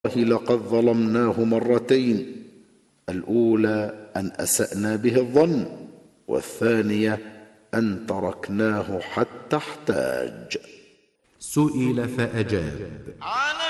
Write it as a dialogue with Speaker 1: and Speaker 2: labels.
Speaker 1: لقد ظلمناه مرتين، الأولى أن أسأنا به الظن، والثانية أن تركناه حتى احتاج.
Speaker 2: سئل فأجاب: